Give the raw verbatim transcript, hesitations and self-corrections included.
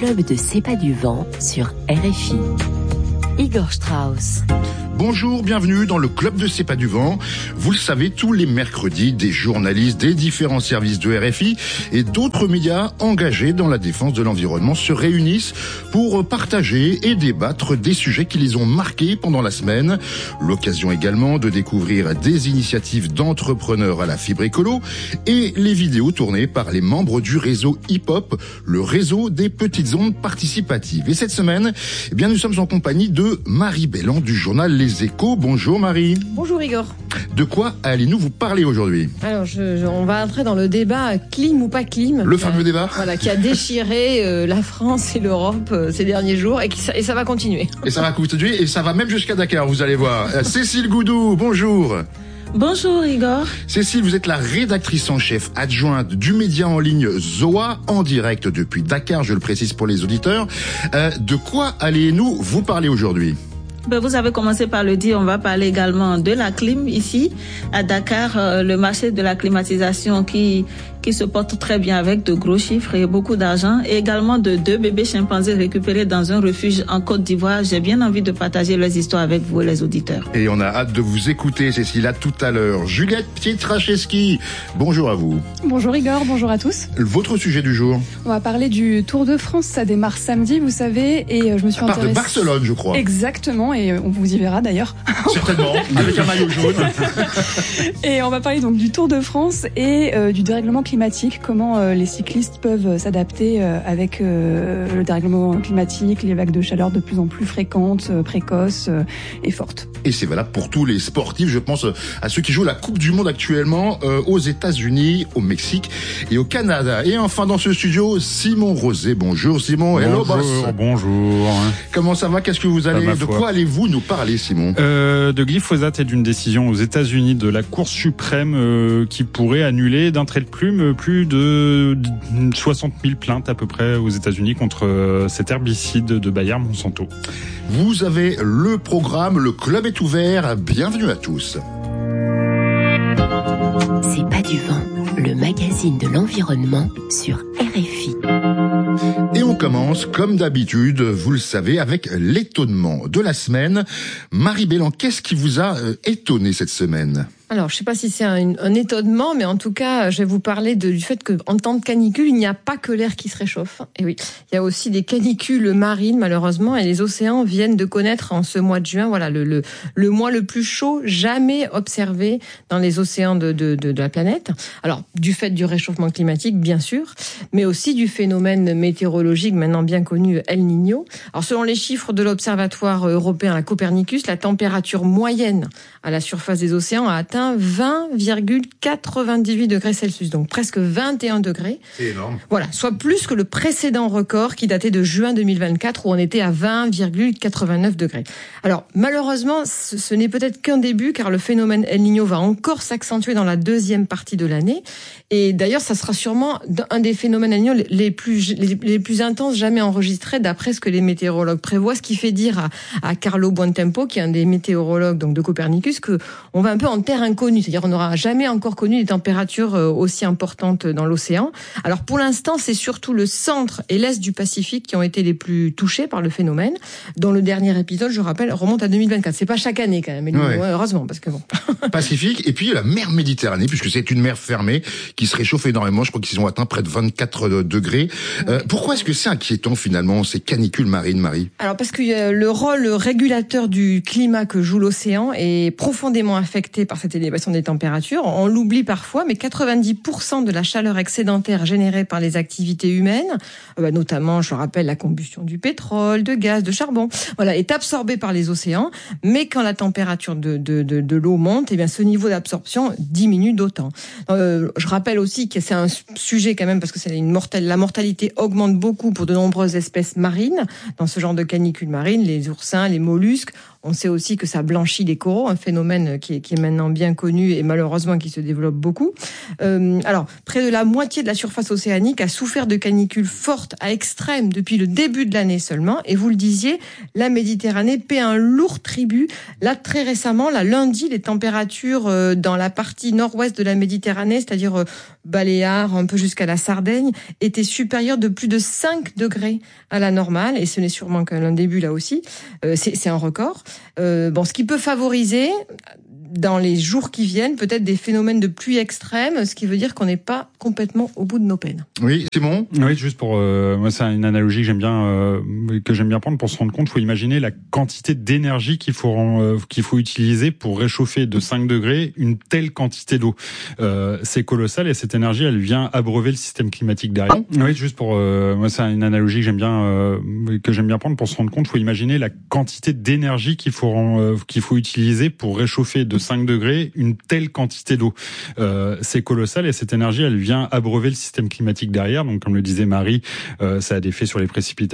club de C'est pas du vent sur R F I. Igor Strauss. Bonjour, bienvenue dans le club de C'est pas du vent. Vous le savez, tous les mercredis, des journalistes des différents services de R F I et d'autres médias engagés dans la défense de l'environnement se réunissent pour partager et débattre des sujets qui les ont marqués pendant la semaine. L'occasion également de découvrir des initiatives d'entrepreneurs à la fibre écolo et les vidéos tournées par les membres du réseau hip-hop, le réseau des petites ondes participatives. Et cette semaine, eh bien, nous sommes en compagnie de Marie Bellan du journal Les Les Échos. Bonjour Marie. Bonjour Igor. De quoi allez-nous vous parler aujourd'hui ? Alors, je, je, on va entrer dans le débat clim ou pas clim. Le fameux euh, débat. Voilà, qui a déchiré euh, la France et l'Europe euh, ces derniers jours et, qui, et ça va continuer. Et ça va continuer et ça va même jusqu'à Dakar, vous allez voir. Euh, Cécile Goudou, bonjour. Bonjour Igor. Cécile, vous êtes la rédactrice en chef adjointe du média en ligne Zoa, en direct depuis Dakar, je le précise pour les auditeurs. Euh, de quoi allez-nous vous parler aujourd'hui ? Ben, vous avez commencé par le dire, on va parler également de la clim ici à Dakar, euh, le marché de la climatisation qui qui se porte très bien avec de gros chiffres et beaucoup d'argent, et également de deux bébés chimpanzés récupérés dans un refuge en Côte d'Ivoire. J'ai bien envie de partager leurs histoires avec vous, les auditeurs. Et on a hâte de vous écouter, Cécile, à tout à l'heure. Juliette Pietraszewski, bonjour à vous. Bonjour Igor, bonjour à tous. Votre sujet du jour ? On va parler du Tour de France, ça démarre samedi, vous savez, et je me suis à part intéressée... de Barcelone, je crois. Exactement, et on vous y verra d'ailleurs. Certainement, avec un maillot jaune. Et on va parler donc du Tour de France et euh, du dérèglement climatique, comment euh, les cyclistes peuvent s'adapter euh, avec euh, le dérèglement climatique, les vagues de chaleur de plus en plus fréquentes, euh, précoces euh, et fortes. Et c'est valable pour tous les sportifs, je pense à ceux qui jouent la Coupe du Monde actuellement euh, aux États-Unis, au Mexique et au Canada. Et enfin dans ce studio, Simon Rosé. Bonjour Simon. Bonjour, hello boss. Bonjour. Comment ça va ? Qu'est-ce que vous allez De quoi allez-vous nous parler, Simon ? euh, De glyphosate et d'une décision aux États-Unis de la Cour suprême euh, qui pourrait annuler d'un trait de plume plus de soixante mille plaintes à peu près aux États-Unis contre euh, cet herbicide de Bayer Monsanto. Vous avez le programme, le club est ouvert. Bienvenue à tous. C'est pas du vent, le magazine de l'environnement sur R F I. Et on commence, comme d'habitude, vous le savez, avec l'étonnement de la semaine. Marie Bellan, qu'est-ce qui vous a euh, étonné cette semaine ? Alors, je ne sais pas si c'est un, un étonnement, mais en tout cas, je vais vous parler de, du fait qu'en temps de canicule, il n'y a pas que l'air qui se réchauffe. Et oui, il y a aussi des canicules marines, malheureusement, et les océans viennent de connaître en ce mois de juin, voilà, le, le, le mois le plus chaud jamais observé dans les océans de, de, de, de la planète. Alors, du fait du réchauffement climatique, bien sûr, mais aussi du phénomène météorologique maintenant bien connu, El Niño. Alors, selon les chiffres de l'Observatoire européen à Copernicus, la température moyenne à la surface des océans a atteint vingt virgule quatre-vingt-dix-huit degrés Celsius, donc presque vingt et un degrés. C'est énorme. Voilà, soit plus que le précédent record qui datait de juin deux mille vingt-quatre où on était à vingt virgule quatre-vingt-neuf degrés. Alors, malheureusement, ce, ce n'est peut-être qu'un début car le phénomène El Niño va encore s'accentuer dans la deuxième partie de l'année. Et d'ailleurs, ça sera sûrement un des phénomènes El Niño les plus, les, les plus intenses jamais enregistrés d'après ce que les météorologues prévoient, ce qui fait dire à, à Carlo Buontempo, qui est un des météorologues donc de Copernicus, que on va un peu en terre inconnue, c'est-à-dire on n'aura jamais encore connu des températures aussi importantes dans l'océan. Alors pour l'instant, c'est surtout le centre et l'est du Pacifique qui ont été les plus touchés par le phénomène, dont le dernier épisode, je rappelle, remonte à deux mille vingt-quatre. C'est pas chaque année quand même, ouais. Ouais, heureusement, parce que bon. Pacifique, et puis la mer Méditerranée, puisque c'est une mer fermée qui se réchauffe énormément, je crois qu'ils ont atteint près de vingt-quatre degrés. Euh, pourquoi est-ce que c'est inquiétant finalement, ces canicules marines, Marie ? Alors parce que le rôle régulateur du climat que joue l'océan est profondément affecté par cette élévation des températures. On l'oublie parfois, mais quatre-vingt-dix pour cent de la chaleur excédentaire générée par les activités humaines, euh, notamment, je rappelle, la combustion du pétrole, de gaz, de charbon, voilà, est absorbée par les océans. Mais quand la température de, de, de, de l'eau monte, eh bien, ce niveau d'absorption diminue d'autant. Euh, je rappelle aussi que c'est un sujet quand même, parce que c'est une mortelle, la mortalité augmente beaucoup pour de nombreuses espèces marines dans ce genre de canicule marine, les oursins, les mollusques. On sait aussi que ça blanchit les coraux, un phénomène qui est, qui est maintenant bien connu et malheureusement qui se développe beaucoup. Euh, alors, près de la moitié de la surface océanique a souffert de canicules fortes à extrêmes depuis le début de l'année seulement. Et vous le disiez, la Méditerranée paie un lourd tribut. Là, très récemment, là, lundi, les températures euh, dans la partie nord-ouest de la Méditerranée, c'est-à-dire euh, Baléares, un peu jusqu'à la Sardaigne, était supérieur de plus de cinq degrés à la normale, et ce n'est sûrement qu'un début là aussi. Euh, c'est, c'est un record. Euh, bon, ce qui peut favoriser dans les jours qui viennent, peut-être des phénomènes de pluie extrême, ce qui veut dire qu'on n'est pas complètement au bout de nos peines. Oui, Simon ? Oui, juste pour euh, moi, c'est une analogie que j'aime bien euh, que j'aime bien prendre pour se rendre compte. Il faut imaginer la quantité d'énergie qu'il faut euh, qu'il faut utiliser pour réchauffer de cinq degrés une telle quantité d'eau. Euh, c'est colossal, et cette énergie, elle vient abreuver le système climatique derrière. Oui, juste pour euh, moi, c'est une analogie que j'aime bien euh, que j'aime bien prendre pour se rendre compte. Il faut imaginer la quantité d'énergie qu'il faut euh, qu'il faut utiliser pour réchauffer de cinq degrés une telle quantité d'eau. Euh, c'est colossal, et cette énergie, elle vient abreuver le système climatique derrière. Donc, comme le disait Marie, euh, ça a des effets sur les précipitations.